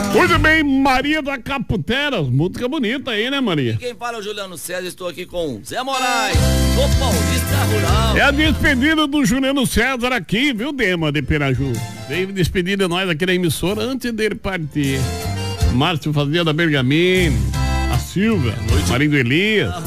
Muito bem, Maria da Caputera, música bonita aí, né, Maria? Quem fala é o Juliano César, estou aqui com Zé Moraes, do Paulista Rural. É a despedida do Juliano César aqui, viu, Dema de Piraju? Veio despedir de nós aqui na emissora antes dele partir. Márcio Fazenda Bergamin, a Silvia, marido Elias.